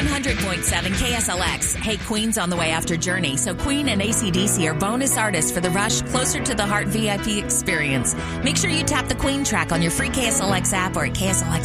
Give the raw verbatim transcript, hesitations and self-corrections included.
one hundred point seven K S L X. Hey, Queen's on the way after Journey, so Queen and A C D C are bonus artists for the Rush Closer to the Heart V I P experience. Make sure you tap the Queen track on your free K S L X app or at K S L X